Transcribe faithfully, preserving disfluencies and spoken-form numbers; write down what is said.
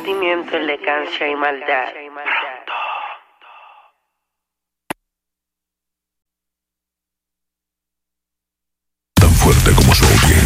sentimiento, elegancia y maldad. Tan fuerte como su audiencia.